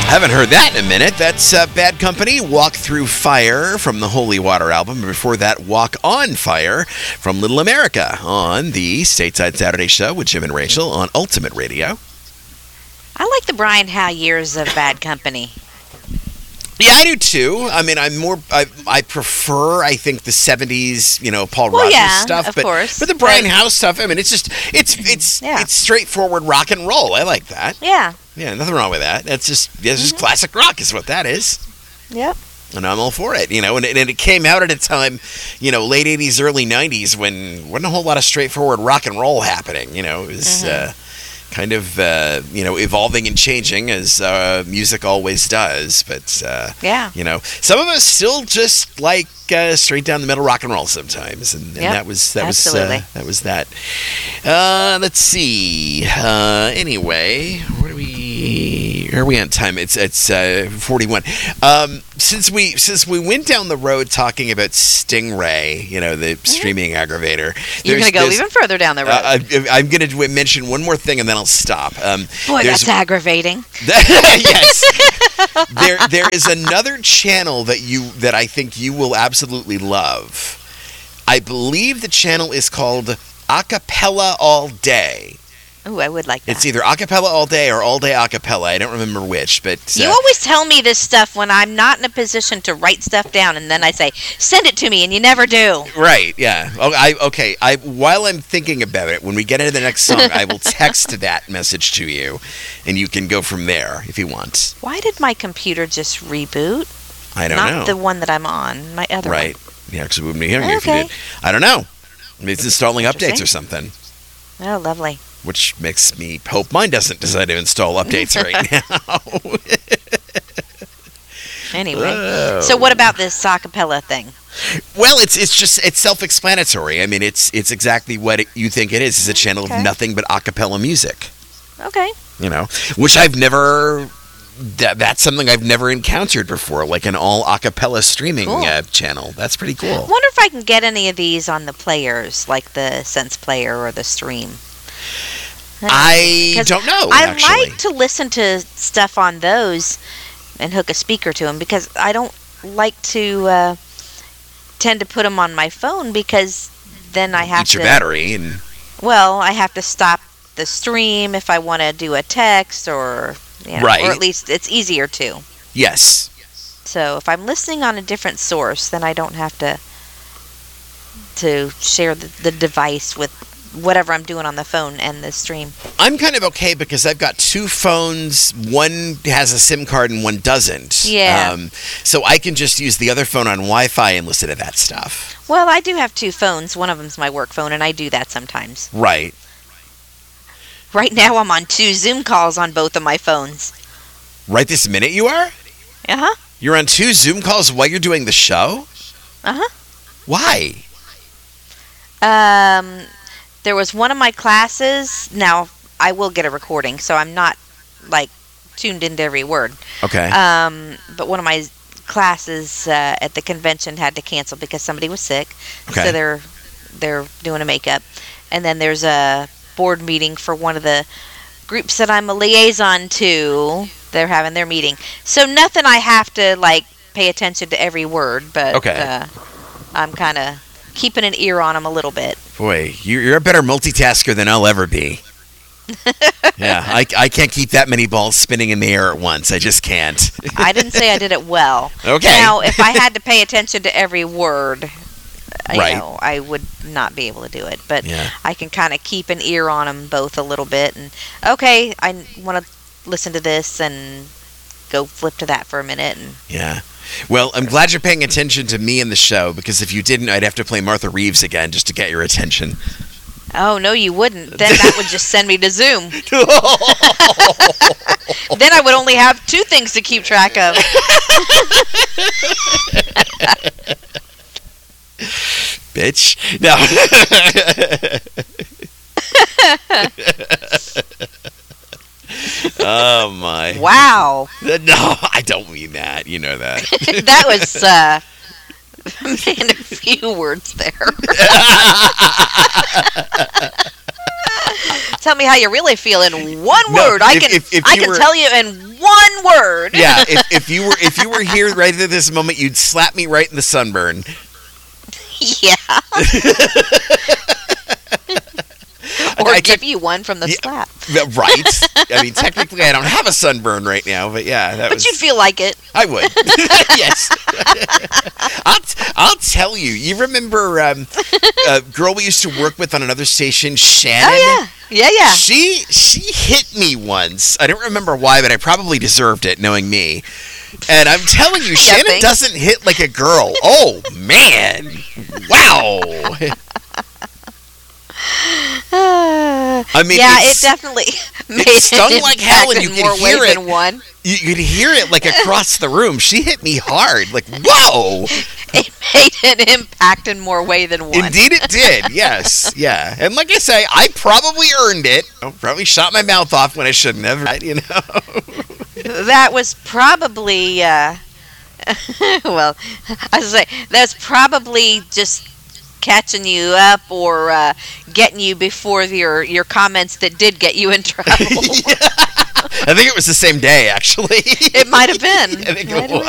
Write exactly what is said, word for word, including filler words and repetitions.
Haven't heard that in a minute. That's uh, Bad Company, Walk Through Fire from the Holy Water album. Before that, Walk on Fire from Little America on the Stateside Saturday Show with Jim and Rachel on Ultimate Radio. I like the Brian Howe years of Bad Company. Yeah, I do too. I mean, I'm more. I, I prefer. I think the seventies, you know, Paul well, Rogers yeah, stuff. Of but, course. but the Brian but, Howe stuff. I mean, it's just it's it's yeah. it's straightforward rock and roll. I like that. Yeah. Yeah, nothing wrong with that. That's just that's mm-hmm. just classic rock, is what that is. Yep. And I'm all for it, you know. And, and it came out at a time, you know, late eighties, early nineties, when wasn't a whole lot of straightforward rock and roll happening. You know, it was. Mm-hmm. Uh, kind of, uh, you know, evolving and changing as uh, music always does. But, uh, yeah. you know, some of us still just like uh, straight down the middle rock and roll sometimes. And, and yep, that was that absolutely. was uh, that was that. Uh, let's see. Uh, anyway, where do we... Are we on time? It's it's uh, forty-one. Um, since we since we went down the road talking about Stingray, you know, the mm-hmm. streaming aggravator. You're going to go even further down the road. Uh, I, I'm going to mention one more thing and then I'll stop. Um, Boy, that's aggravating. Yes. There there is another channel that you that I think you will absolutely love. I believe the channel is called Acapella All Day. Ooh, I would like that. It's either Acapella All Day or All Day Acapella. I don't remember which, but... Uh, you always tell me this stuff when I'm not in a position to write stuff down, and then I say, send it to me, and you never do. Right, yeah. Oh, I, okay, I, while I'm thinking about it, when we get into the next song, I will text that message to you, and you can go from there if you want. Why did my computer just reboot? I don't not know. Not the one that I'm on, my other right. one. Right, yeah, because we wouldn't be hearing you okay. if you did. I don't know. Maybe it's installing updates or something. Oh, lovely. Which makes me hope mine doesn't decide to install updates right now. Anyway, oh. So what about this acapella thing? Well, it's it's just it's self-explanatory. I mean, it's it's exactly what it, you think it is. It's a channel okay. of nothing but acapella music. Okay. You know, which I've never. That, that's something I've never encountered before, like an all acapella streaming cool. uh, channel. That's pretty cool. I wonder if I can get any of these on the players, like the Sense Player or the Stream. I don't know, I actually. like to listen to stuff on those and hook a speaker to them because I don't like to uh, tend to put them on my phone because then I have Eat to... your battery. And well, I have to stop the stream if I want to do a text or... You know, right. Or at least it's easier to. Yes. So if I'm listening on a different source, then I don't have to to share the, the device with whatever I'm doing on the phone and the stream. I'm kind of okay because I've got two phones. One has a SIM card and one doesn't. Yeah. Um, so I can just use the other phone on Wi-Fi and listen to that stuff. Well, I do have two phones. One of them's my work phone, and I do that sometimes. Right. Right now, I'm on two Zoom calls on both of my phones. Right this minute you are? Uh-huh. You're on two Zoom calls while you're doing the show? Uh-huh. Why? Um, there was one of my classes. Now, I will get a recording, so I'm not, like, tuned into every word. Okay. Um, but one of my classes uh, at the convention had to cancel because somebody was sick. Okay. So they're they're doing a makeup. And then there's a board meeting for one of the groups that I'm a liaison to. They're having their meeting. So nothing I have to, like, pay attention to every word, but okay. uh, I'm kind of keeping an ear on them a little bit. Boy, you're a better multitasker than I'll ever be. Yeah, I, I can't keep that many balls spinning in the air at once. I just can't. I didn't say I did it well. Okay. Now, if I had to pay attention to every word, you right. know, I would not be able to do it. But yeah. I can kind of keep an ear on them both a little bit. And, okay, I want to listen to this and go flip to that for a minute. And yeah. Well, I'm glad you're paying attention to me in the show, because if you didn't, I'd have to play Martha Reeves again just to get your attention. Oh, no, you wouldn't. Then that would just send me to Zoom. Then I would only have two things to keep track of. Bitch. No. Oh, my. Wow. No, I don't mean that. You know that. That was, uh... man, a few words there. Tell me how you really feel in one No, word. I if- can if- if I you can were- tell you in one word. Yeah, if, if you were if you were here right at this moment, you'd slap me right in the sunburn. Yeah. Or I give took- you one from the Yeah. slap. Right? I mean, technically, I don't have a sunburn right now, but yeah, that But was. you'd feel like it. I would. Yes. I'll, t- I'll tell you. You remember um, a girl we used to work with on another station, Shannon? Oh, yeah. Yeah, yeah. She she hit me once. I don't remember why, but I probably deserved it, knowing me. And I'm telling you, Shannon thanks. doesn't hit like a girl. Oh man! Wow. I mean, yeah, it's- it definitely made it stung an like hell, and impact you in could more hear ways it. than one. You, you could hear it like across the room. She hit me hard. Like, whoa! It made an impact in more way than one. Indeed, it did. Yes, yeah. And like I say, I probably earned it. I probably shot my mouth off when I shouldn't have. Right? You know. That was probably, uh, well, I was say that's probably just catching you up or uh, getting you before your your comments that did get you in trouble. I think it was the same day, actually. It might have been. I think Might it have was.